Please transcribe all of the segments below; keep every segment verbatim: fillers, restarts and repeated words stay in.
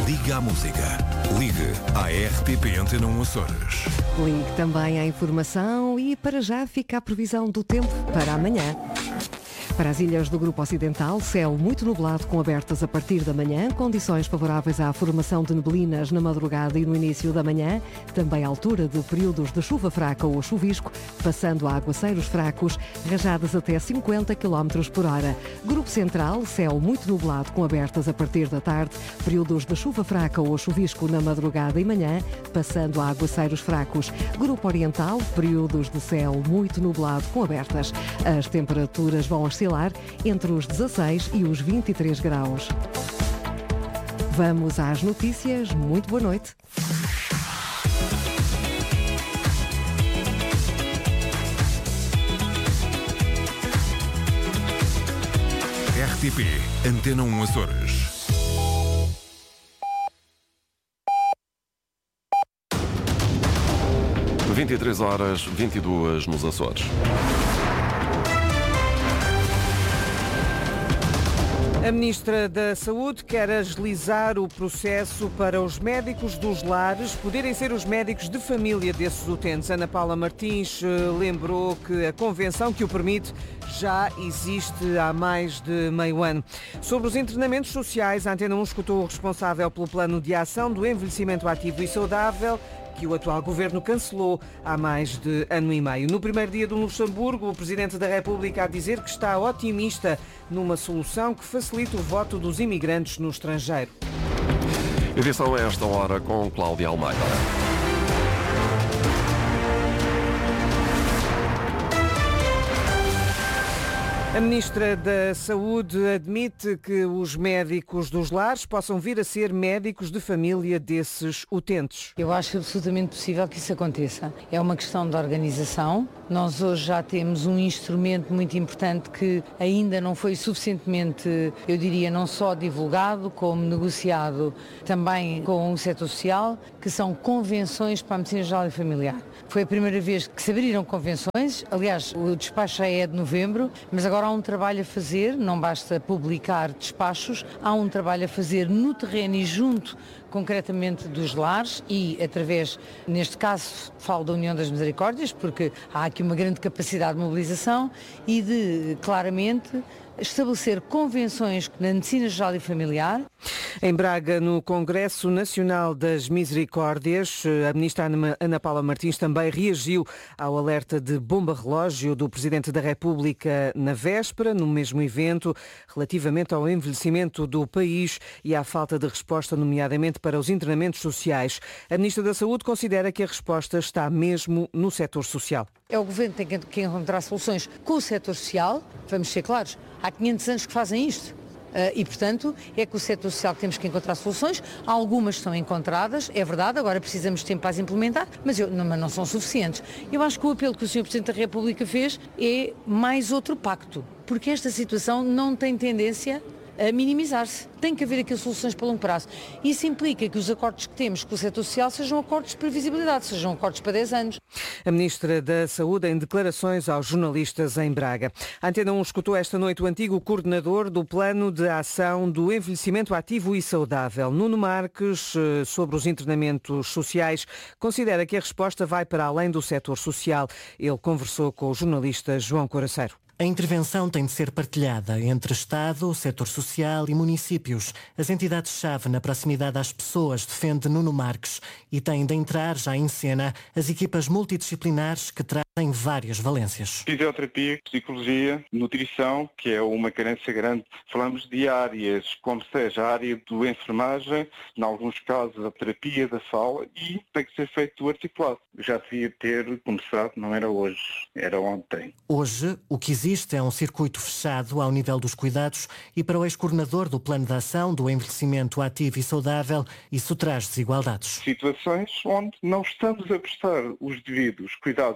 Liga à música. Ligue à R T P Antena um Açores. Ligue também à informação e para já fica a previsão do tempo para amanhã. Para as ilhas do Grupo Ocidental, céu muito nublado com abertas a partir da manhã, condições favoráveis à formação de neblinas na madrugada e no início da manhã, também à altura de períodos de chuva fraca ou chuvisco, passando a aguaceiros fracos, rajadas até cinquenta quilómetros por hora. Grupo Central, céu muito nublado com abertas a partir da tarde, períodos de chuva fraca ou chuvisco na madrugada e manhã, passando a aguaceiros fracos. Grupo Oriental, períodos de céu muito nublado com abertas. As temperaturas vão oscilar entre os dezasseis e os vinte e três graus. Vamos às notícias. Muito boa noite. R T P Antena um Açores. vinte e três horas, vinte e duas nos Açores. A Ministra da Saúde quer agilizar o processo para os médicos dos lares poderem ser os médicos de família desses utentes. Ana Paula Martins lembrou que a convenção que o permite já existe há mais de meio ano. Sobre os internamentos sociais, a Antena um escutou o responsável pelo plano de ação do envelhecimento ativo e saudável, que o atual governo cancelou há mais de ano e meio. No primeiro dia do Luxemburgo, o Presidente da República a dizer que está otimista numa solução que facilite o voto dos imigrantes no estrangeiro. Edição a esta hora com Cláudia Almeida. A Ministra da Saúde admite que os médicos dos lares possam vir a ser médicos de família desses utentes. Eu acho absolutamente possível que isso aconteça. É uma questão de organização. Nós hoje já temos um instrumento muito importante que ainda não foi suficientemente, eu diria, não só divulgado, como negociado também com o setor social, que são convenções para a medicina geral e familiar. Foi a primeira vez que se abriram convenções. Aliás, o despacho já é de novembro, mas agora há um trabalho a fazer, não basta publicar despachos, há um trabalho a fazer no terreno e junto concretamente dos lares e através, neste caso, falo da União das Misericórdias, porque há aqui uma grande capacidade de mobilização e de, claramente, estabelecer convenções na medicina geral e familiar. Em Braga, no Congresso Nacional das Misericórdias, a ministra Ana Paula Martins também reagiu ao alerta de bomba-relógio do Presidente da República na véspera, no mesmo evento, relativamente ao envelhecimento do país e à falta de resposta, nomeadamente para os internamentos sociais. A ministra da Saúde considera que a resposta está mesmo no setor social. É o Governo que tem que encontrar soluções com o setor social, vamos ser claros, há quinhentos anos que fazem isto. Uh, e, portanto, é com o setor social que temos que encontrar soluções. Algumas estão encontradas, é verdade, agora precisamos de tempo para as implementar, mas, eu, não, mas não são suficientes. Eu acho que o apelo que o senhor Presidente da República fez é mais outro pacto, porque esta situação não tem tendência a minimizar-se. Tem que haver aqui soluções para longo prazo. Isso implica que os acordos que temos com o setor social sejam acordos de previsibilidade, sejam acordos para dez anos. A Ministra da Saúde em declarações aos jornalistas em Braga. A Antena um escutou esta noite o antigo coordenador do Plano de Ação do Envelhecimento Ativo e Saudável. Nuno Marques, sobre os internamentos sociais, considera que a resposta vai para além do setor social. Ele conversou com o jornalista João Coraceiro. A intervenção tem de ser partilhada entre Estado, o setor social e municípios. As entidades-chave na proximidade às pessoas, defende Nuno Marques, e têm de entrar já em cena as equipas multidisciplinares que trazem várias valências. Fisioterapia, psicologia, nutrição, que é uma carência grande. Falamos de áreas, como seja a área do enfermagem, em alguns casos a terapia da sala, e tem que ser feito articulado. Já devia ter começado, não era hoje, era ontem. Hoje, o que existe é um circuito fechado ao nível dos cuidados e para o ex-coordenador do Plano de Ação do Envelhecimento Ativo e Saudável, isso traz desigualdades. Situações onde não estamos a prestar os devidos cuidados às pessoas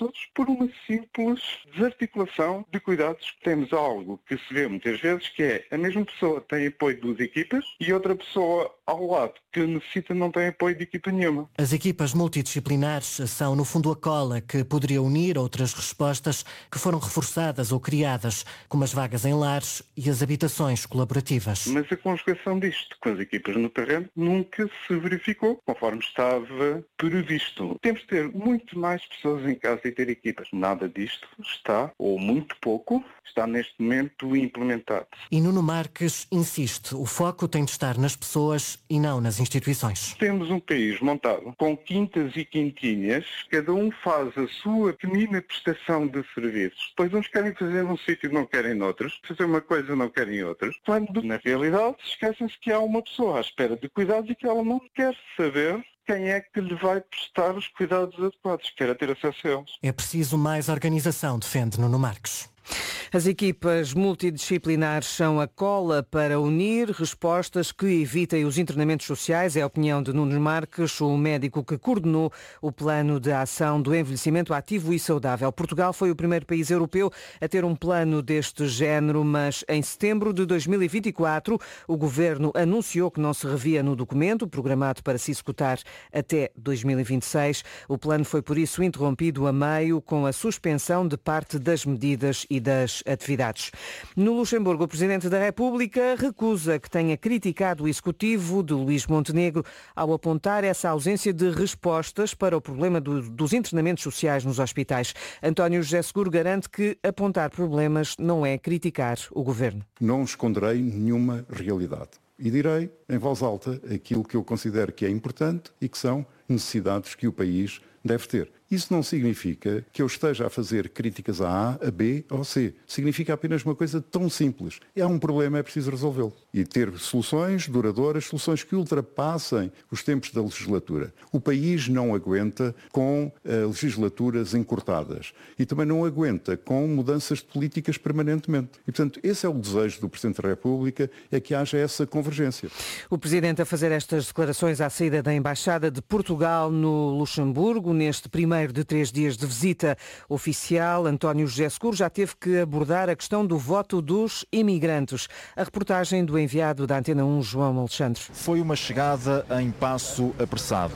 todos por uma simples desarticulação de cuidados. Temos algo que se vê muitas vezes, que é a mesma pessoa tem apoio de duas equipas e outra pessoa ao lado que necessita não tem apoio de equipa nenhuma. As equipas multidisciplinares são, no fundo, a cola que poderia unir outras respostas que foram reforçadas ou criadas, como as vagas em lares e as habitações colaborativas. Mas a conjugação disto com as equipas no terreno nunca se verificou conforme estava previsto. Temos de ter muito mais pessoas em casa e ter equipas. Nada disto está, ou muito pouco, está neste momento implementado. E Nuno Marques insiste, o foco tem de estar nas pessoas e não nas instituições. Temos um país montado com quintas e quintinhas, cada um faz a sua pequenina prestação de serviços. Pois uns querem fazer num sítio e não querem noutros, fazer uma coisa e não querem outras, quando na realidade esquecem-se que há uma pessoa à espera de cuidados e que ela não quer saber quem é que lhe vai prestar os cuidados adequados, quer ter acesso a eles. É preciso mais organização, defende Nuno Marques. As equipas multidisciplinares são a cola para unir respostas que evitem os internamentos sociais. É a opinião de Nuno Marques, o médico que coordenou o plano de ação do envelhecimento ativo e saudável. Portugal foi o primeiro país europeu a ter um plano deste género, mas em setembro de dois mil e vinte e quatro o governo anunciou que não se revia no documento, programado para se executar até dois mil e vinte e seis. O plano foi por isso interrompido a meio com a suspensão de parte das medidas e das atividades. No Luxemburgo, o Presidente da República recusa que tenha criticado o executivo de Luís Montenegro ao apontar essa ausência de respostas para o problema do, dos internamentos sociais nos hospitais. António José Seguro garante que apontar problemas não é criticar o governo. Não esconderei nenhuma realidade e direi em voz alta aquilo que eu considero que é importante e que são necessidades que o país deve ter. Isso não significa que eu esteja a fazer críticas a A, a B ou a C. Significa apenas uma coisa tão simples. Há um problema, é preciso resolvê-lo. E ter soluções duradouras, soluções que ultrapassem os tempos da legislatura. O país não aguenta com uh, legislaturas encurtadas. E também não aguenta com mudanças de políticas permanentemente. E, portanto, esse é o desejo do Presidente da República, é que haja essa convergência. O Presidente a fazer estas declarações à saída da Embaixada de Portugal no Luxemburgo, neste primeiro de três dias de visita oficial. António José Seguro já teve que abordar a questão do voto dos imigrantes. A reportagem do enviado da Antena um, João Alexandre. Foi uma chegada em passo apressado.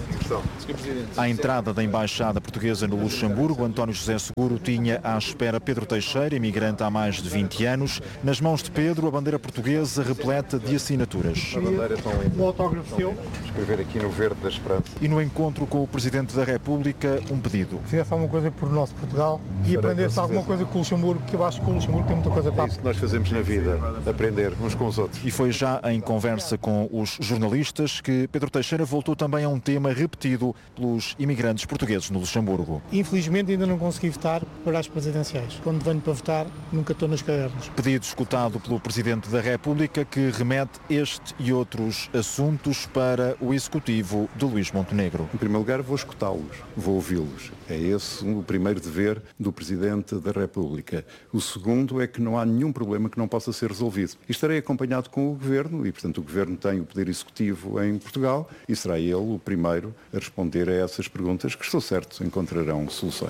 À entrada da Embaixada Portuguesa no Luxemburgo, António José Seguro tinha à espera Pedro Teixeira, imigrante há mais de vinte anos. Nas mãos de Pedro, a bandeira portuguesa repleta de assinaturas. A bandeira tão linda. Um autógrafo seu. Escrever aqui no verde da esperança. E no encontro com o Presidente da República, um pedido. Fizesse alguma coisa por nosso Portugal e aprendesse alguma coisa com o Luxemburgo, que eu acho que o Luxemburgo tem muita coisa para... É isso que nós fazemos na vida, aprender uns com os outros. E foi já em conversa com os jornalistas que Pedro Teixeira voltou também a um tema repetido pelos imigrantes portugueses no Luxemburgo. Infelizmente ainda não consegui votar para as presidenciais. Quando venho para votar, nunca estou nas cadernas. Pedido escutado pelo Presidente da República, que remete este e outros assuntos para o Executivo de Luís Montenegro. Em primeiro lugar, vou escutá-los, vou ouvi-los. É esse o primeiro dever do Presidente da República. O segundo é que não há nenhum problema que não possa ser resolvido. E estarei acompanhado com o Governo, e portanto o Governo tem o poder executivo em Portugal, e será ele o primeiro a responder a essas perguntas, que estou certo encontrarão soluções.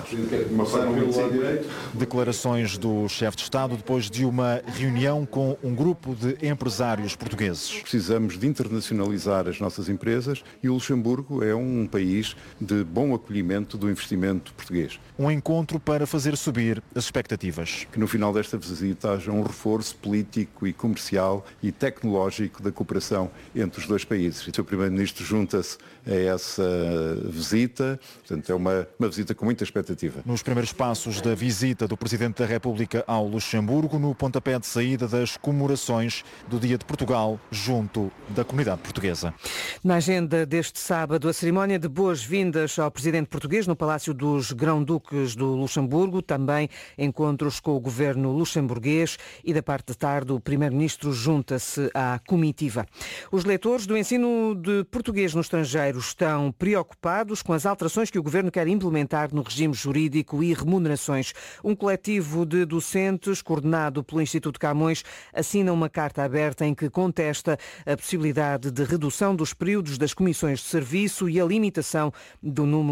Declarações do chefe de Estado depois de uma reunião com um grupo de empresários portugueses. Precisamos de internacionalizar as nossas empresas e o Luxemburgo é um país de bom acolhimento do investimento português. Um encontro para fazer subir as expectativas. Que no final desta visita haja um reforço político e comercial e tecnológico da cooperação entre os dois países. O Primeiro-Ministro junta-se a essa visita, portanto é uma, uma visita com muita expectativa. Nos primeiros passos da visita do Presidente da República ao Luxemburgo, no pontapé de saída das comemorações do Dia de Portugal junto da comunidade portuguesa. Na agenda deste sábado, a cerimónia de boas-vindas ao Presidente português no Palácio dos Grão-Duques do Luxemburgo, também encontros com o governo luxemburguês e da parte de tarde o Primeiro-Ministro junta-se à comitiva. Os leitores do ensino de português no estrangeiro estão preocupados com as alterações que o governo quer implementar no regime jurídico e remunerações. Um coletivo de docentes, coordenado pelo Instituto Camões, assina uma carta aberta em que contesta a possibilidade de redução dos períodos das comissões de serviço e a limitação do número de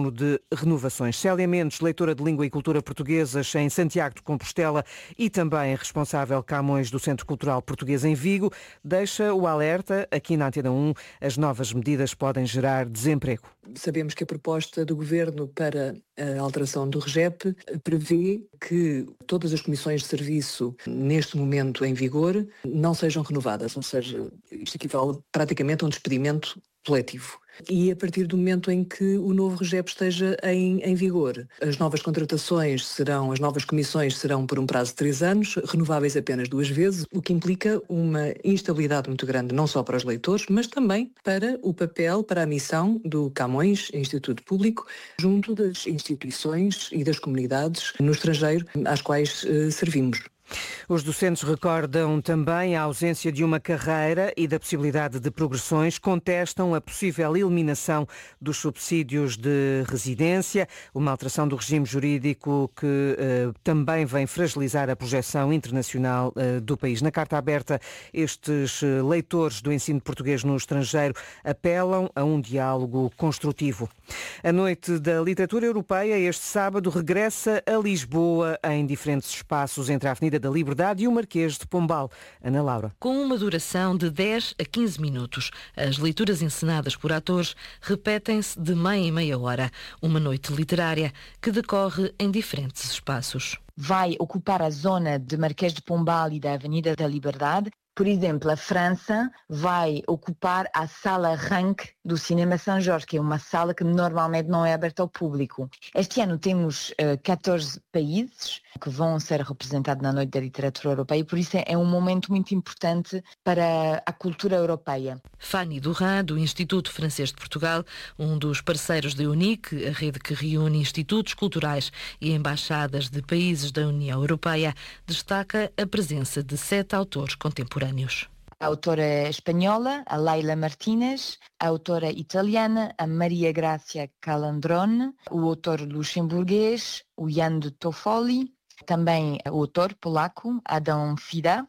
renovações. Célia Mendes, leitora de Língua e Cultura Portuguesas em Santiago de Compostela e também responsável Camões do Centro Cultural Português em Vigo, deixa o alerta aqui na Antena um, as novas medidas podem gerar desemprego. Sabemos que a proposta do Governo para a alteração do REGEP prevê que todas as comissões de serviço neste momento em vigor não sejam renovadas, ou seja, isto equivale praticamente a um despedimento coletivo. E a partir do momento em que o novo REGEP esteja em, em vigor, as novas contratações serão, as novas comissões serão por um prazo de três anos, renováveis apenas duas vezes, o que implica uma instabilidade muito grande, não só para os leitores, mas também para o papel, para a missão do Camões, Instituto Público, junto das instituições e das comunidades no estrangeiro às quais eh, servimos. Os docentes recordam também a ausência de uma carreira e da possibilidade de progressões, contestam a possível eliminação dos subsídios de residência, uma alteração do regime jurídico que eh, também vem fragilizar a projeção internacional eh, do país. Na carta aberta, estes leitores do ensino português no estrangeiro apelam a um diálogo construtivo. A Noite da Literatura Europeia, este sábado, regressa a Lisboa em diferentes espaços entre a Avenida da Liberdade e o Marquês de Pombal. Ana Laura. Com uma duração de dez a quinze minutos, as leituras encenadas por atores repetem-se de meia em meia hora. Uma noite literária que decorre em diferentes espaços. Vai ocupar a zona de Marquês de Pombal e da Avenida da Liberdade. Por exemplo, a França vai ocupar a sala Rank do Cinema São Jorge, que é uma sala que normalmente não é aberta ao público. Este ano temos uh, catorze países que vão ser representados na Noite da Literatura Europeia e por isso é um momento muito importante para a cultura europeia. Fanny Durand, do Instituto Francês de Portugal, um dos parceiros da UNIC, a rede que reúne institutos culturais e embaixadas de países da União Europeia, destaca a presença de sete autores contemporâneos. A autora espanhola, a Leila Martínez, a autora italiana, a Maria Grazia Calandrone, o autor luxemburguês, o Jan de Toffoli, também o autor polaco, Adam Fida,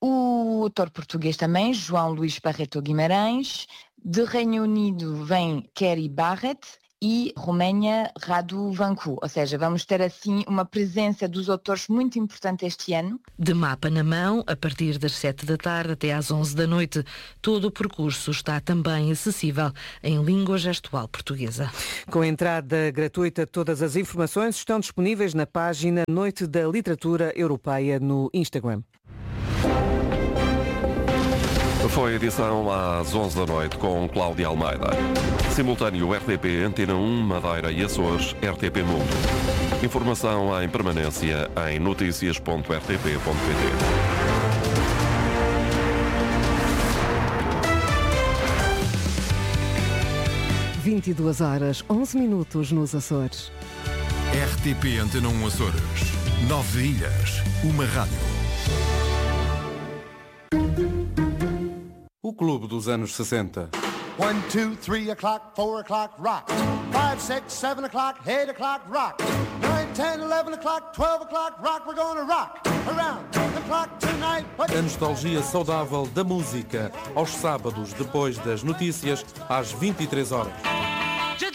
o autor português também, João Luís Barreto Guimarães, de Reino Unido vem Kerry Barrett e Roménia Radu Vancu, ou seja, vamos ter assim uma presença dos autores muito importante este ano. De mapa na mão, a partir das sete da tarde até às onze da noite, todo o percurso está também acessível em língua gestual portuguesa. Com entrada gratuita, todas as informações estão disponíveis na página Noite da Literatura Europeia no Instagram. Foi a edição às onze da noite com Cláudia Almeida. Simultâneo R T P, Antena um, Madeira e Açores, R T P Mundo. Informação em permanência em notícias ponto r t p ponto p t. vinte e duas horas, onze minutos nos Açores. R T P Antena um Açores. Nove ilhas, uma rádio. O clube dos anos sessenta. One, two, three o'clock, four o'clock, rock. Five, six, seven o'clock, eight o'clock, rock. Nine, ten, eleven o'clock, twelve o'clock, rock. We're gonna rock around the clock tonight. A nostalgia saudável da música, aos sábados, depois das notícias, às vinte e três horas.